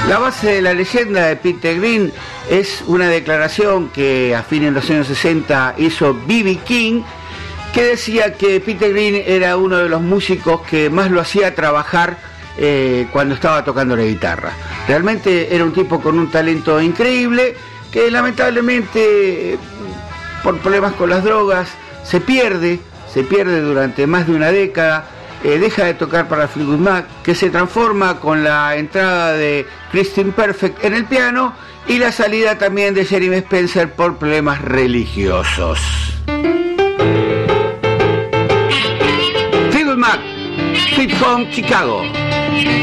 La base de la leyenda de Peter Green es una declaración que a fines de los años 60 hizo B.B. King, que decía que Peter Green era uno de los músicos que más lo hacía trabajar cuando estaba tocando la guitarra. Realmente era un tipo con un talento increíble que lamentablemente por problemas con las drogas se pierde durante más de una década. Deja de tocar para Fleetwood Mac, que se transforma con la entrada de Christine Perfect en el piano y la salida también de Jeremy Spencer por problemas religiosos. Fleetwood Mac, Sweet Home Chicago.